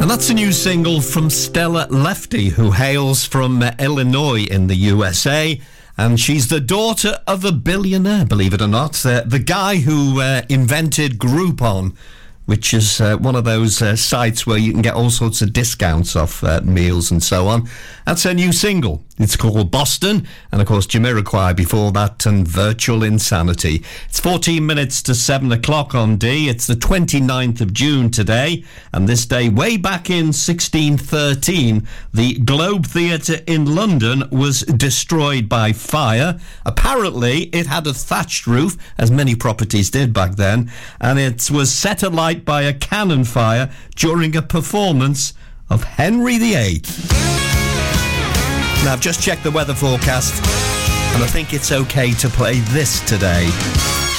And that's a new single from Stella Lefty, who hails from Illinois in the USA. And she's the daughter of a billionaire, believe it or not. The guy who invented Groupon, which is one of those sites where you can get all sorts of discounts off meals and so on. That's her new single. It's called Boston, and of course Jamiroquai before that, and Virtual Insanity. It's 14 minutes to 7 o'clock on D. It's the 29th of June today, and this day, way back in 1613, the Globe Theatre in London was destroyed by fire. Apparently, it had a thatched roof, as many properties did back then, and it was set alight by a cannon fire during a performance of Henry VIII. Now, I've just checked the weather forecast, and I think it's okay to play this today.